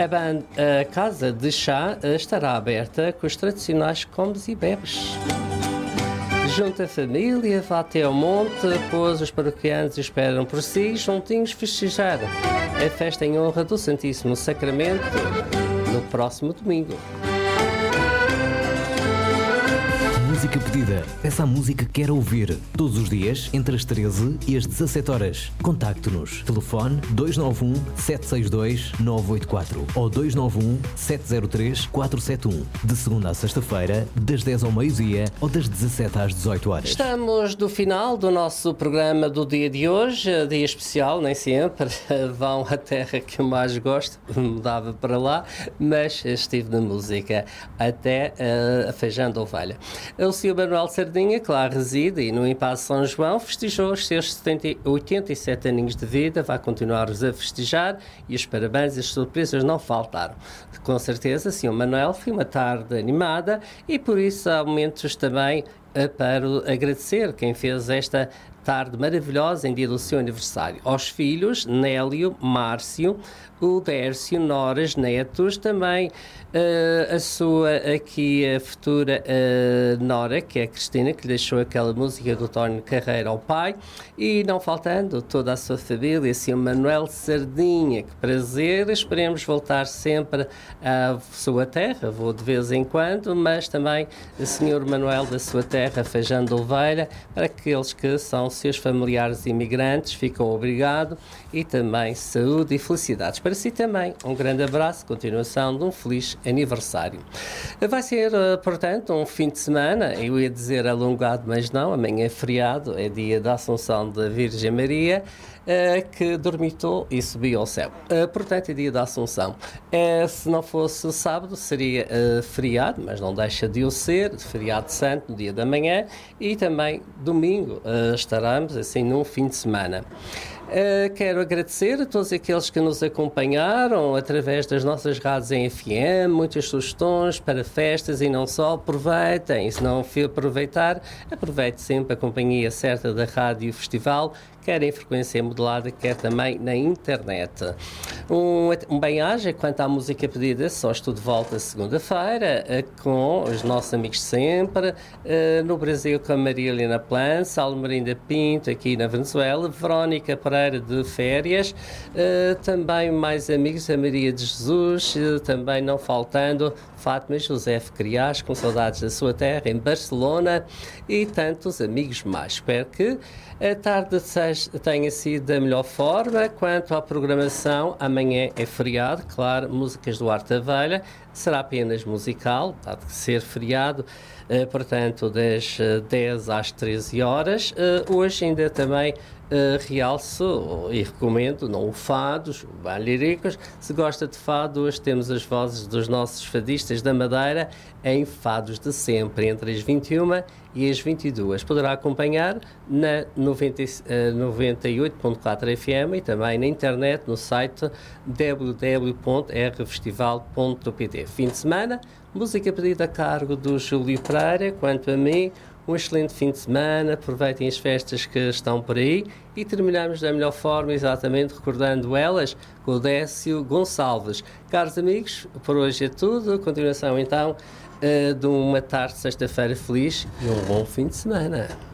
A casa de chá estará aberta com os tradicionais comes e bebes. Junta a família, vá até ao monte, pois os paroquianos esperam por si, juntinhos festejar a festa em honra do Santíssimo Sacramento no próximo domingo. Música pedida. Peça a música que quer ouvir. Todos os dias, entre as 13 e as 17 horas. Contacte-nos. Telefone 291-762-984 ou 291-703-471. De segunda a sexta-feira, das 10 ao meio-dia ou das 17 às 18 horas. Estamos no final do nosso programa do dia de hoje. Dia especial, nem sempre. Vão à terra que eu mais gosto. Mudava para lá, mas estive na música até a Feijão de Ovelha. O Sr. Manuel Sardinha, que lá reside e no Impasse São João, festejou os seus 87 aninhos de vida, vai continuar-os a festejar e os parabéns e as surpresas não faltaram. Com certeza, Sr. Manuel, foi uma tarde animada e por isso há momentos também para agradecer quem fez esta tarde maravilhosa em dia do seu aniversário. Aos filhos, Nélio, Márcio, o Dércio, Noras, netos, também a sua aqui a futura Nora, que é a Cristina, que lhe deixou aquela música do António Carreira ao pai, e não faltando toda a sua família, assim, o Manuel Sardinha, que prazer, esperemos voltar sempre à sua terra, vou de vez em quando, mas também o Sr. Manuel da sua terra, Feijão de Ovelha, para aqueles que são seus familiares imigrantes, ficam obrigado, e também saúde e felicidades. Para si também, um grande abraço, continuação de um feliz aniversário. Vai ser, portanto, um fim de semana, eu ia dizer alongado, mas não, amanhã é feriado, é dia da Assunção da Virgem Maria, que dormitou e subiu ao céu. Portanto, é dia da Assunção. Se não fosse sábado, seria feriado, mas não deixa de o ser, feriado santo, no dia da manhã, e também domingo estaremos, assim, num fim de semana. Quero agradecer a todos aqueles que nos acompanharam através das nossas rádios em FM, muitas sugestões para festas e não só. Aproveitem, se não aproveitar, aproveite sempre a companhia certa da Rádio Festival, quer em frequência modulada, quer também na internet. Um bem-aja quanto à música pedida, só estou de volta segunda-feira, com os nossos amigos sempre, no Brasil com a Maria Helena Plans, Almerinda Pinto aqui na Venezuela, Verónica Pereira de férias, também mais amigos, a Maria de Jesus, também não faltando Fátima José Criás, com saudades da sua terra, em Barcelona, e tantos amigos mais. Espero que a tarde tenha sido da melhor forma. Quanto à programação, amanhã é feriado, claro, músicas do Arte da Velha, será apenas musical, há de ser feriado, portanto, das 10 às 13 horas. Hoje ainda também realço e recomendo, não o fados, líricos. Se gosta de fado, hoje temos as vozes dos nossos fadistas da Madeira em fados de sempre, entre as 21 e as 22. Poderá acompanhar na 98.4 FM e também na internet no site www.rfestival.pt. Fim de semana, música pedida a cargo do Júlio Pereira. Quanto a mim, um excelente fim de semana, aproveitem as festas que estão por aí e terminamos da melhor forma, exatamente recordando elas com o Décio Gonçalves. Caros amigos, por hoje é tudo. Continuação então de uma tarde de sexta-feira feliz e um bom fim de semana.